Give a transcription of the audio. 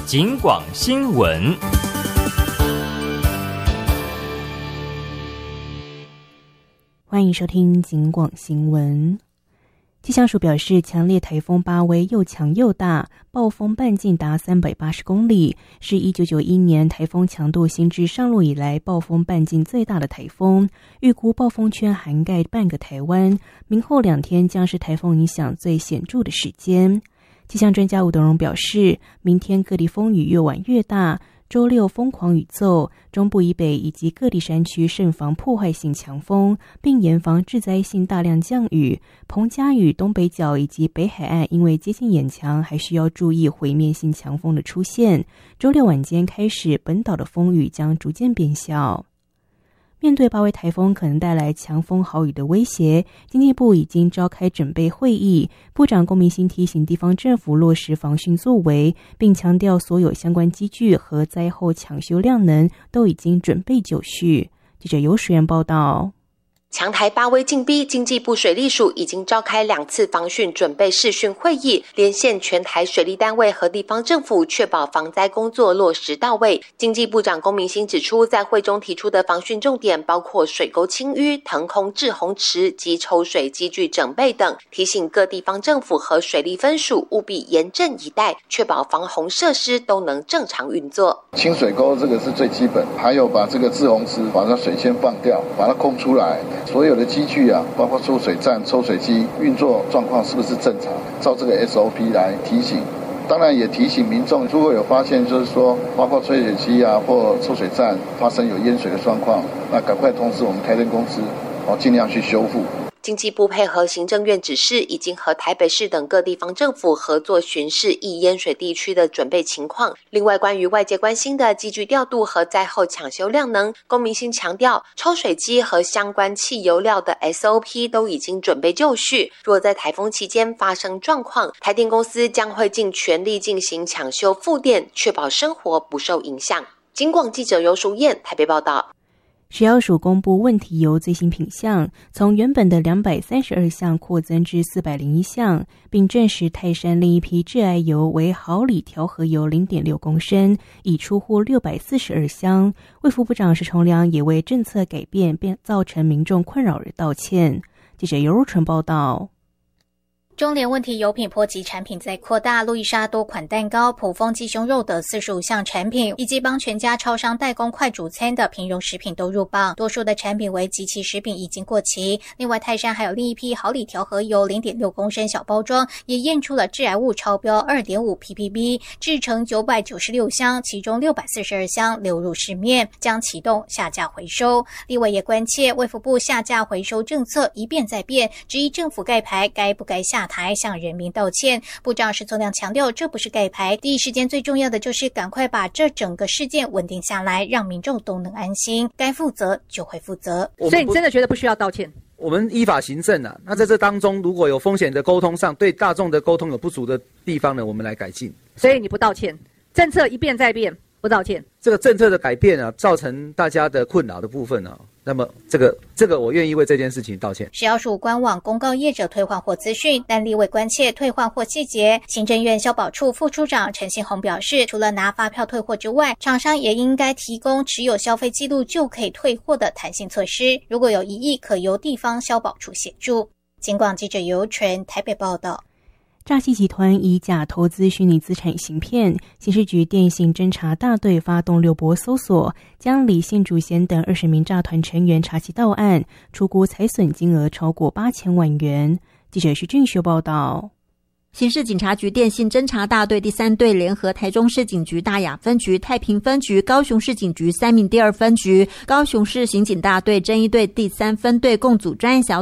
警广新闻。 欢迎收听警广新闻。气象署表示，强烈台风巴威又强又大，暴风半径达380公里，是1991年台风强度新制上路以来暴风半径最大的台风，预估暴风圈涵盖半个台湾，明后2天将是台风影响最显著的时间。气象专家吴德荣表示，明天各地风雨越晚越大，周六疯狂雨骤，中部以北以及各地山区慎防破坏性强风，并严防致灾性大量降雨。澎嘉屿东北角以及北海岸因为接近眼墙，还需要注意毁灭性强风的出现。周六晚间开始，本岛的风雨将逐渐变小。面对巴威台风可能带来强风豪雨的威胁，经济部已经召开准备会议，部长龚明鑫提醒地方政府落实防汛作为，并强调所有相关机具和灾后抢修量能都已经准备就绪。记者尤淑媛报道。 强台巴威进逼，经济部水利署已经召开2次防汛准备视讯会议，连线全台水利单位和地方政府，确保防灾工作落实到位。经济部长龚明鑫指出，在会中提出的防汛重点包括水沟清淤、腾空滞洪池及抽水机具整备等，提醒各地方政府和水利分署务必严阵以待，确保防洪设施都能正常运作。 清水沟这个是最基本，还有把这个滞洪池把它水先放掉，把它空出来。所有的机具啊，包括抽水站、抽水机运作状况是不是正常？照这个 SOP 来提醒。当然也提醒民众，如果有发现就是说，包括抽水机啊或抽水站发生有淹水的状况，那赶快通知我们台电公司，尽量去修复。 经济部配合行政院指示，已经和台北市等各地方政府合作巡视易淹水地区的准备情况。另外，关于外界关心的机具调度和灾后抢修量能，龚明鑫强调，抽水机和相关汽油料的 SOP 都已经准备就绪。若在台风期间发生状况，台电公司将会尽全力进行抢修复电，确保生活不受影响。警广记者尤淑燕台北报道。 食药署公布问题油最新品项，从原本的232项扩增至401项，并证实泰山另一批致癌油为毫厘调和油 0.6 公升，已出货642箱。卫福部长石崇良也为政策改变并造成民众困扰而道歉。记者尤如纯报道。 中联问题油品波及产品在扩大，路易莎多款蛋糕、普丰鸡胸肉等45项产品，以及帮全家超商代工快煮餐的平庸食品都入榜，多数的产品为即期食品已经过期。另外，泰山还有另一批毫厘调和油 0.6 公升小包装，也验出了致癌物超标 2.5 ppb， 制成996箱，其中642箱流入市面，将启动下架回收。立委也关切卫福部下架回收政策一变再变，质疑政府盖牌该不该下台向人民道歉。部长石崇良强调，这不是盖牌，第一时间最重要的就是赶快把这整个事件稳定下来，让民众都能安心，该负责就会负责。 所以你真的觉得不需要道歉？我们依法行政啊，那在这当中如果有风险的沟通上，对大众的沟通有不足的地方呢，我们来改进。所以你不道歉，政策一变再变，不道歉。 这个政策的改变啊，造成大家的困扰的部分啊，那么这个我愿意为这件事情道歉。 食药署官网公告业者退换货资讯，但立委关切退换货细节。行政院消保处副处长陈信宏表示，除了拿发票退货之外，厂商也应该提供持有消费记录就可以退货的弹性措施，如果有疑义，可由地方消保处协助。警广记者尤纯台北报道。 诈欺集团以假投资虚拟资产行骗，刑事局电信侦查大队发动6波搜索，将李姓主嫌等20名诈团成员查缉到案，初估财损金额超过8000万元。记者徐俊修报道。 刑事警察局电信侦查大队第3队联合台中市警局大雅分局、太平分局、高雄市警局3名第2分局、高雄市刑警大队侦一队第3分队共组专案小